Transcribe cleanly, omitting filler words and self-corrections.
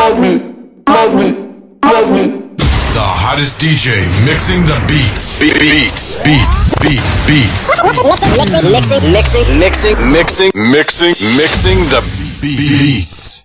The hottest DJ mixing the beats. Beats. Mixing the beats.